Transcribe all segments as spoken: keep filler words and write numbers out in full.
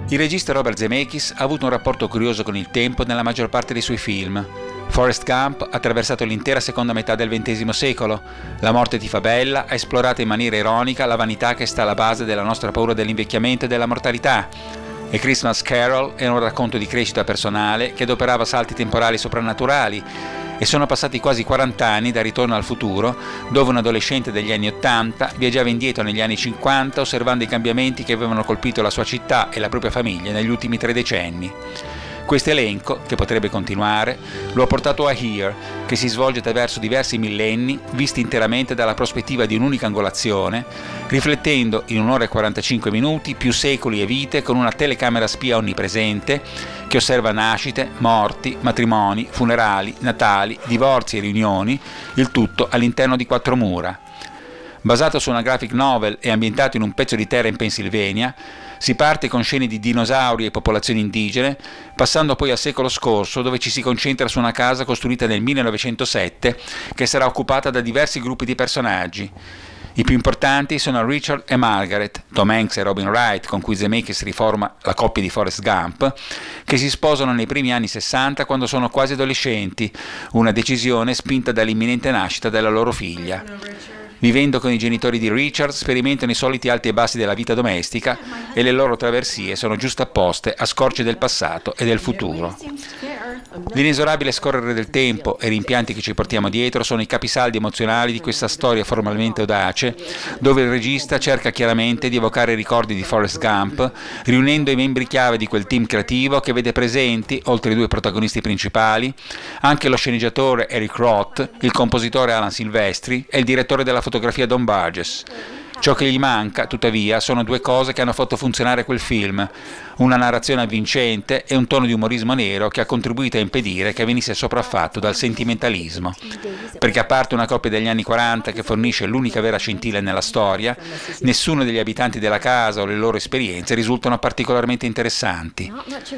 Il regista Robert Zemeckis ha avuto un rapporto curioso con il tempo nella maggior parte dei suoi film. Forrest Gump ha attraversato l'intera seconda metà del ventesimo secolo. La morte ti fa bella ha esplorato in maniera ironica la vanità che sta alla base della nostra paura dell'invecchiamento e della mortalità. A Christmas Carol è un racconto di crescita personale che adoperava salti temporali soprannaturali, e sono passati quasi quaranta anni da Ritorno al futuro, dove un adolescente degli anni ottanta viaggiava indietro negli anni cinquanta osservando i cambiamenti che avevano colpito la sua città e la propria famiglia negli ultimi tre decenni. Questo elenco, che potrebbe continuare, lo ha portato a Here, che si svolge attraverso diversi millenni, visti interamente dalla prospettiva di un'unica angolazione, riflettendo in un'ora e quarantacinque minuti più secoli e vite con una telecamera spia onnipresente che osserva nascite, morti, matrimoni, funerali, natali, divorzi e riunioni, il tutto all'interno di quattro mura. Basato su una graphic novel e ambientato in un pezzo di terra in Pennsylvania, si parte con scene di dinosauri e popolazioni indigene, passando poi al secolo scorso, dove ci si concentra su una casa costruita nel millenovecentosette che sarà occupata da diversi gruppi di personaggi. I più importanti sono Richard e Margaret, Tom Hanks e Robin Wright, con cui Zemeckis riforma la coppia di Forrest Gump, che si sposano nei primi anni sessanta quando sono quasi adolescenti, una decisione spinta dall'imminente nascita della loro figlia. Vivendo con i genitori di Richard, sperimentano i soliti alti e bassi della vita domestica e le loro traversie sono giustapposte a scorci del passato e del futuro. L'inesorabile scorrere del tempo e i rimpianti che ci portiamo dietro sono i capisaldi emozionali di questa storia formalmente audace, dove il regista cerca chiaramente di evocare i ricordi di Forrest Gump, riunendo i membri chiave di quel team creativo che vede presenti, oltre ai due protagonisti principali, anche lo sceneggiatore Eric Roth, il compositore Alan Silvestri e il direttore della fotografia Don Burgess. Ciò che gli manca, tuttavia, sono due cose che hanno fatto funzionare quel film: una narrazione avvincente e un tono di umorismo nero che ha contribuito a impedire che venisse sopraffatto dal sentimentalismo. Perché a parte una coppia degli anni quaranta che fornisce l'unica vera scintilla nella storia, nessuno degli abitanti della casa o le loro esperienze risultano particolarmente interessanti.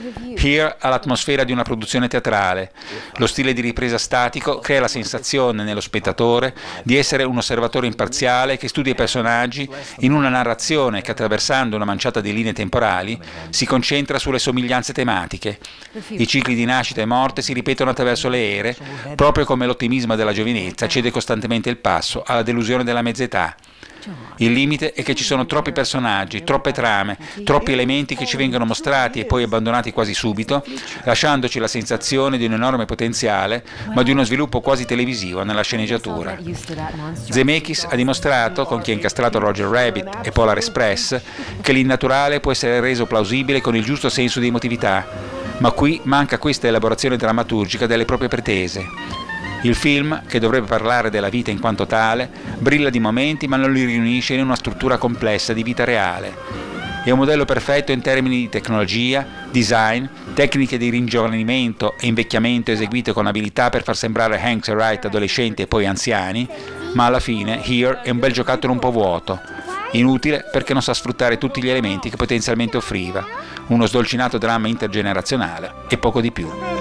Here ha l'atmosfera di una produzione teatrale. Lo stile di ripresa statico crea la sensazione nello spettatore di essere un osservatore imparziale che studia i personaggi in una narrazione che, attraversando una manciata di linee temporali, si concentra sulle somiglianze tematiche. I cicli di nascita e morte si ripetono attraverso le ere, proprio come l'ottimismo della giovinezza cede costantemente il passo alla delusione della mezz'età. Il limite è che ci sono troppi personaggi, troppe trame, troppi elementi che ci vengono mostrati e poi abbandonati quasi subito, lasciandoci la sensazione di un enorme potenziale, ma di uno sviluppo quasi televisivo nella sceneggiatura. Zemeckis ha dimostrato, con chi ha incastrato Roger Rabbit e Polar Express, che l'innaturale può essere reso plausibile con il giusto senso di emotività, ma qui manca questa elaborazione drammaturgica delle proprie pretese. Il film, che dovrebbe parlare della vita in quanto tale, brilla di momenti ma non li riunisce in una struttura complessa di vita reale. È un modello perfetto in termini di tecnologia, design, tecniche di ringiovanimento e invecchiamento eseguite con abilità per far sembrare Hanks e Wright adolescenti e poi anziani, ma alla fine Here è un bel giocattolo un po' vuoto. Inutile perché non sa sfruttare tutti gli elementi che potenzialmente offriva. Uno sdolcinato dramma intergenerazionale e poco di più.